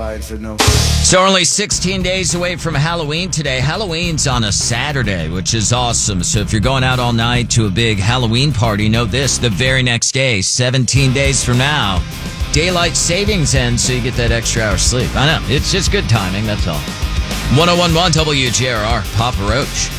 by and said no. So we're only 16 days away from Halloween today. Halloween's on a Saturday, which is awesome. So if you're going out all night to a big Halloween party, know this, the very next day, 17 days from now, daylight savings ends, so you get that extra hour sleep. I know, it's just good timing, that's all. 101.1 WJRR, Papa Roach.